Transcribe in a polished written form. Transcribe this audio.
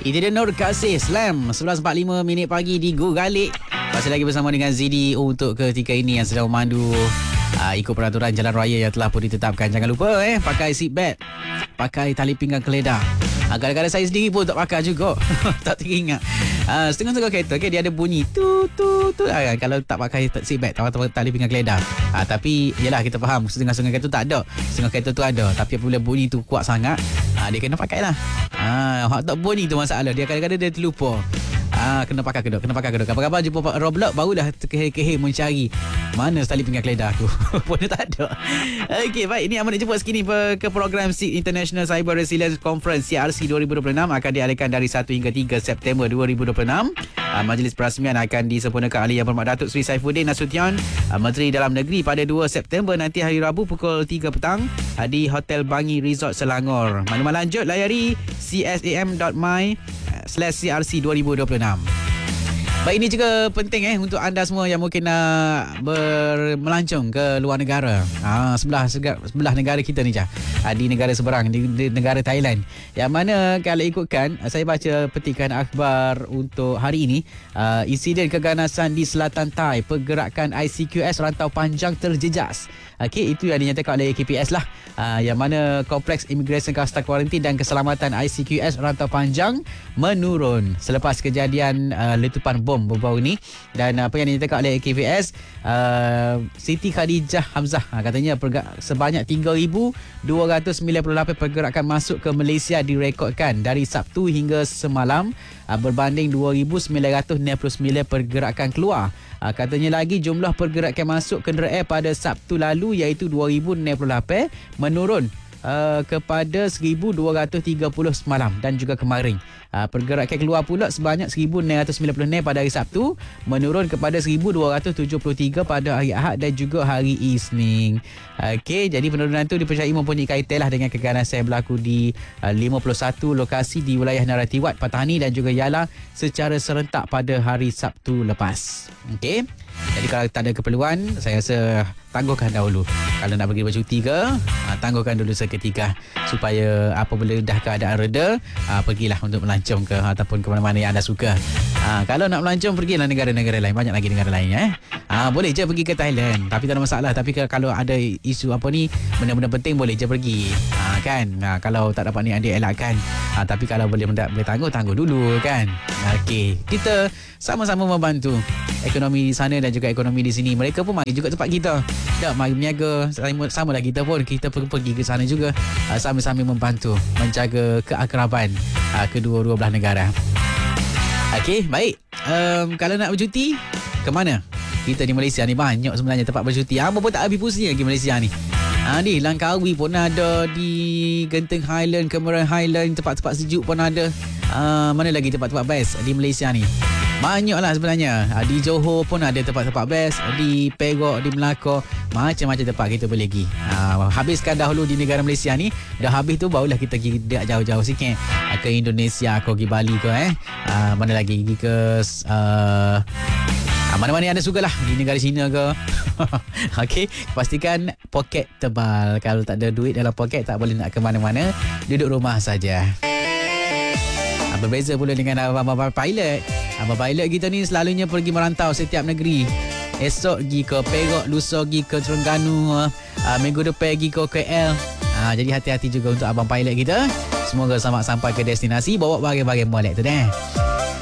Itu dia Nur Kasih Slam 11.45 minit pagi di Go Galik. Masih lagi bersama dengan ZD untuk ketika ini yang sedang memandu ikut peraturan jalan raya yang telah pun ditetapkan. Jangan lupa pakai seat belt, pakai tali pinggang keledar. Kadang-kadang saya sendiri pun tak pakai juga. Tak teringat. Setengah-setengah kereta dia ada bunyi tu. Kalau tak pakai seat belt atau tali pinggang keledar. Tapi yelah, kita faham setengah-setengah kereta tu tak ada, setengah kereta tu ada. Tapi apabila bunyi tu kuat sangat, dia kena pakai lah. Hak tak bunyi tu masalah. Dia kadang-kadang dia terlupa. Kena pakai kedok. Kapan-kapan jumpa Pak Roblok, barulah terkehir-kehir mencari mana tali pinggang keledar aku. Pun tak ada. Okey, baik. Ini amat dijemput sekini ke program SEEK International Cyber Resilience Conference CRC 2026 akan diadakan dari 1 hingga 3 September 2026. Majlis perasmian akan disempurnakan oleh Yang Berhormat Datuk Seri Saifuddin Nasution, Menteri Dalam Negeri, pada 2 September nanti hari Rabu pukul 3 petang di Hotel Bangi Resort Selangor. Maklumat lanjut layari csam.my/CRC 2026. Baik, ini juga penting untuk anda semua yang mungkin nak melancong ke luar negara. Sebelah negara kita ni di negara seberang, di negara Thailand. Yang mana kalau ikutkan, saya baca petikan akhbar untuk hari ini, insiden keganasan di selatan Thai, pergerakan ICQS rantau panjang terjejas. Okey, itu yang dinyatakan oleh KPS lah. Yang mana Kompleks Imigresen Kasta Kuarantin dan Keselamatan ICQS rantau panjang menurun selepas kejadian letupan bom baru-baru ni. Dan apa yang dinyatakan oleh KPS, Siti Khadijah Hamzah katanya sebanyak 3,298 pergerakan masuk ke Malaysia direkodkan dari Sabtu hingga semalam, berbanding 2,999 pergerakan keluar. Katanya lagi jumlah pergerakan masuk kenderaan pada Sabtu lalu iaitu 2,098 menurun kepada 1,230 semalam dan juga kemarin. Pergerakan keluar pula sebanyak 1,990 pada hari Sabtu, menurun kepada 1,273 pada hari Ahad dan juga hari Isnin. Okey, jadi penurunan itu dipercayai mempunyai kaitan lah dengan keganasan yang berlaku di 51 lokasi di wilayah Naratiwat, Patani dan juga Yala secara serentak pada hari Sabtu lepas. Okey. Jadi kalau tak ada keperluan, saya rasa tangguhkan dahulu. Kalau nak pergi bercuti ke, tangguhkan dulu seketika supaya apabila dah keadaan reda, pergilah untuk melancong ke ataupun ke mana-mana yang anda suka. Kalau nak melancong, pergilah negara-negara lain. Banyak lagi negara lain. Boleh je pergi ke Thailand, tapi tak ada masalah. Tapi kalau ada isu apa ni, benda-benda penting, boleh je pergi. Kan? Kalau tak dapat ni adik elakkan. Tapi kalau boleh tangguh dulu kan. Okey, kita sama-sama membantu ekonomi di sana dan juga ekonomi di sini. Mereka pun mari juga tempat kita. Tak mari berniaga. Sama lah kita pun. Kita pergi ke sana juga. Sambil-sambil membantu menjaga keakraban kedua-dua belah negara. Okey, baik. Kalau nak bercuti, ke mana? Kita di Malaysia ni banyak sebenarnya tempat bercuti. Apa pun tak habis pusing lagi Malaysia ni. Di Langkawi pun ada, di Genting Highland, Cameron Highland, tempat-tempat sejuk pun ada. Mana lagi tempat-tempat best di Malaysia ni? Banyak lah sebenarnya. Di Johor pun ada tempat-tempat best. Di Perak, di Melaka, macam-macam tempat kita boleh pergi. Habiskan dahulu di negara Malaysia ni. Dah habis tu barulah kita pergi jauh-jauh sikit. Ke Indonesia, ke pergi Bali ke mana lagi? Pergi ke mana-mana yang anda suka lah, di negara China ke. Okey, pastikan poket tebal. Kalau tak ada duit dalam poket, tak boleh nak ke mana-mana. Duduk rumah saja. Berbeza pula dengan abang-abang pilot. Abang pilot kita ni selalunya pergi merantau setiap negeri. Esok pergi ke Perak, lusa pergi ke Terengganu, minggu depan pergi ke KL. Jadi hati-hati juga untuk abang pilot kita. Semoga selamat sampai ke destinasi, bawa bagai-bagai molek tu deh.